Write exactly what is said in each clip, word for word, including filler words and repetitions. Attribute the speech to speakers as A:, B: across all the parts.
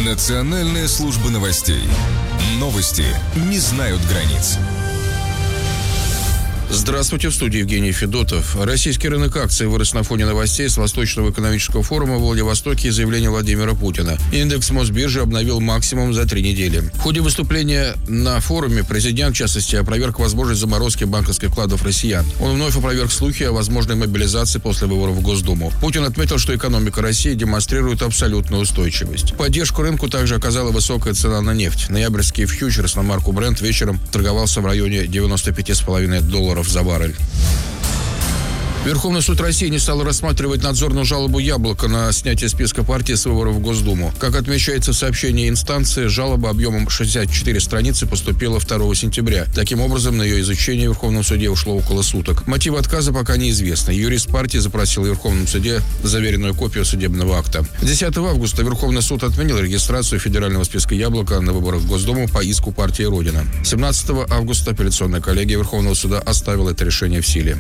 A: Национальная служба новостей. Новости не знают границ.
B: Здравствуйте, в студии Евгений Федотов. Российский рынок акций вырос на фоне новостей с Восточного экономического форума в Владивостоке и заявления Владимира Путина. Индекс Мосбиржи обновил максимум за три недели. В ходе выступления на форуме президент, в частности, опроверг возможность заморозки банковских вкладов россиян. Он вновь опроверг слухи о возможной мобилизации после выборов в Госдуму. Путин отметил, что экономика России демонстрирует абсолютную устойчивость. Поддержку рынку также оказала высокая цена на нефть. Ноябрьский фьючерс на марку Brent вечером торговался в районе девяносто пять с половиной долларов за баррель. Верховный суд России не стал рассматривать надзорную жалобу «Яблоко» на снятие списка партий с выборов в Госдуму. Как отмечается в сообщении инстанции, жалоба объемом шестьдесят четыре страницы поступила второго сентября. Таким образом, на ее изучение в Верховном суде ушло около суток. Мотивы отказа пока неизвестны. Юрист партии запросил в Верховном суде заверенную копию судебного акта. десятого августа Верховный суд отменил регистрацию федерального списка «Яблоко» на выборах в Госдуму по иску партии «Родина». семнадцатого августа апелляционная коллегия Верховного суда оставила это решение в силе.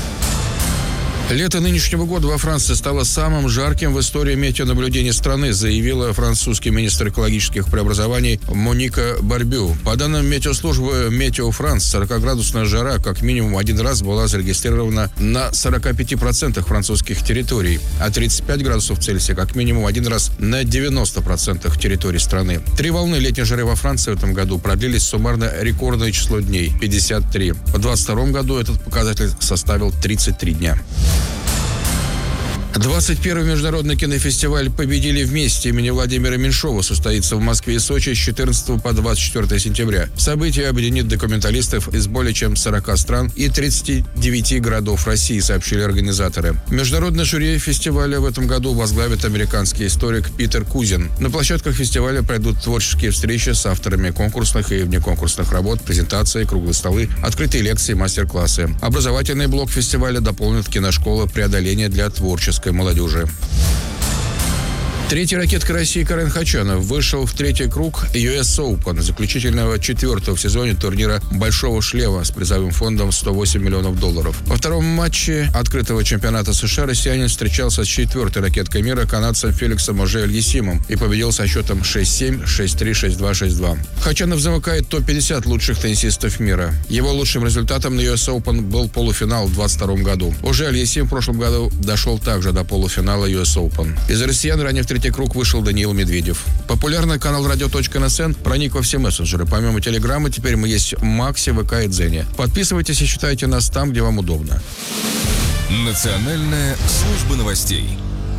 B: Лето нынешнего года во Франции стало самым жарким в истории метеонаблюдений страны, заявила французский министр экологических преобразований Моника Барбю. По данным метеослужбы «Метео Франс», сорокаградусная жара как минимум один раз была зарегистрирована на сорока пяти процентах французских территорий, а тридцать пять градусов Цельсия как минимум один раз на девяноста процентах территорий страны. Три волны летней жары во Франции в этом году продлились суммарно рекордное число дней – пятьдесят три. В двадцать втором году этот показатель составил тридцать три дня. двадцать первый международный кинофестиваль «Победили вместе» имени Владимира Меньшова состоится в Москве и Сочи с четырнадцатого по двадцать четвёртое сентября. Событие объединит документалистов из более чем сорока стран и тридцати девяти городов России, сообщили организаторы. Международное жюри фестиваля в этом году возглавит американский историк Питер Кузин. На площадках фестиваля пройдут творческие встречи с авторами конкурсных и внеконкурсных работ, презентации, круглые столы, открытые лекции, мастер-классы. Образовательный блок фестиваля дополнит киношкола «Преодоление для творческой молодежи». Третья ракетка России Карен Хачанов вышел в третий круг ю эс Open, заключительного четвертого в сезоне турнира «Большого шлема» с призовым фондом сто восемь миллионов долларов. Во втором матче открытого чемпионата США россиянин встречался с четвертой ракеткой мира канадцем Феликсом Оже-Эльясимом и победил со счетом шесть семь, шесть три, шесть два, шесть два. Хачанов замыкает топ пятьдесят лучших теннисистов мира. Его лучшим результатом на ю эс Open был полуфинал в двадцать втором году. Оже-Эльясим в прошлом году дошел также до полуфинала ю эс Open. Из россиян ранее в третий круг вышел Даниил Медведев. Популярный канал радио точка эн эс эн проник во все мессенджеры. Помимо Телеграма, теперь мы есть в Максе, ВК и Дзене. Подписывайтесь и читайте нас там, где вам удобно.
A: Национальная служба новостей.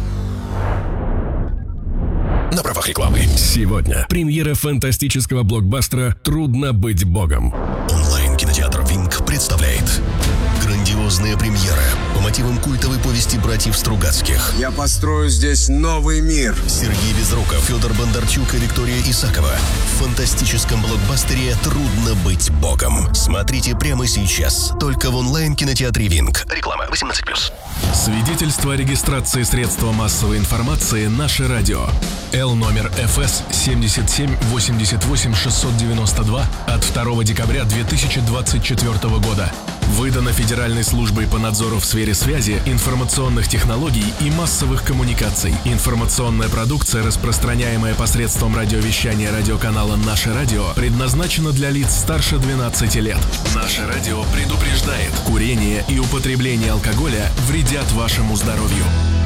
C: На правах рекламы. Сегодня премьера фантастического блокбастера «Трудно быть богом». Онлайн-кинотеатр «Винг» представляет грандиозная премьера по мотивам культовой повести братьев Стругацких.
D: Я построю здесь новый мир.
C: Сергей Безруков, Федор Бондарчук и Виктория Исакова в фантастическом блокбастере «Трудно быть богом». Смотрите прямо сейчас. Только в онлайн-кинотеатре «Винг». Реклама восемнадцать плюс. Свидетельство о регистрации средства массовой информации «Наше радио». Л номер эф эс семь семь восемь восемь шесть девять два от второго декабря две тысячи двадцать четвёртого года. Выдано Федеральной службой по надзору в сфере связи, информационных технологий и массовых коммуникаций. Информационная продукция, распространяемая посредством радиовещания радиоканала «Наше радио», предназначена для лиц старше двенадцати лет. «Наше радио» предупреждает: курение и употребление алкоголя вредят вашему здоровью.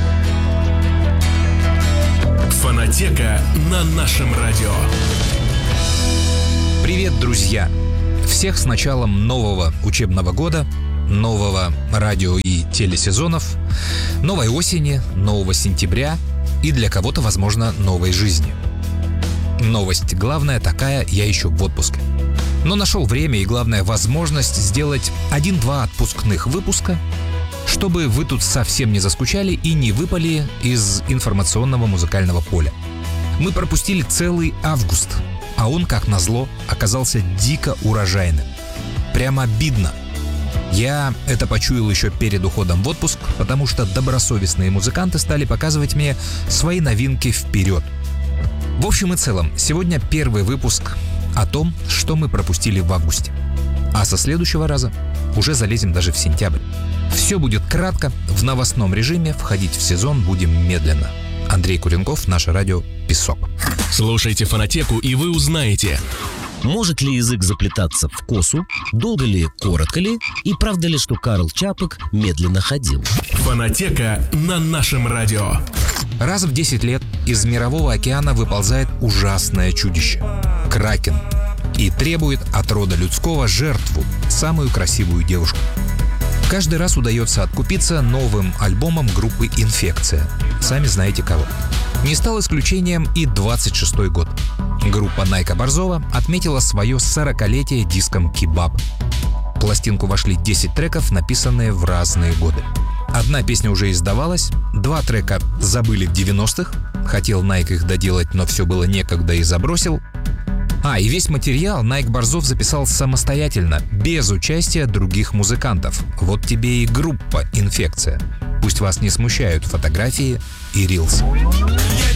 C: Фонотека на нашем радио.
E: Привет, друзья! Всех с началом нового учебного года, нового радио и телесезонов, новой осени, нового сентября и для кого-то, возможно, новой жизни. Новость главная такая: я еще в отпуске. Но нашел время и, главное, возможность сделать один-два отпускных выпуска, чтобы вы тут совсем не заскучали и не выпали из информационного музыкального поля. Мы пропустили целый август, а он, как назло, оказался дико урожайным. Прямо обидно. Я это почуял еще перед уходом в отпуск, потому что добросовестные музыканты стали показывать мне свои новинки вперед. В общем и целом, сегодня первый выпуск о том, что мы пропустили в августе. А со следующего раза уже залезем даже в сентябрь. Все будет кратко, в новостном режиме, входить в сезон будем медленно. Андрей Куренков, Наше радио, Песок.
F: Слушайте «Фонотеку», и вы узнаете:
G: может ли язык заплетаться в косу, долго ли, коротко ли, и правда ли, что Карл Чапок медленно ходил.
F: «Фонотека» на нашем радио.
E: Раз в десять лет из Мирового океана выползает ужасное чудище – кракен, и требует от рода людского жертву – самую красивую девушку. Каждый раз удается откупиться новым альбомом группы «Инфекция». Сами знаете кого. Не стал исключением и двадцать шестой год. Группа Найка Борзова отметила свое сорокалетие диском «Кебаб». В пластинку вошли десять треков, написанные в разные годы. Одна песня уже издавалась, два трека забыли в девяностых, хотел Найк их доделать, но все было некогда и забросил. А, и весь материал Найк Борзов записал самостоятельно, без участия других музыкантов. Вот тебе и группа «Инфекция». Пусть вас не смущают фотографии и рилс.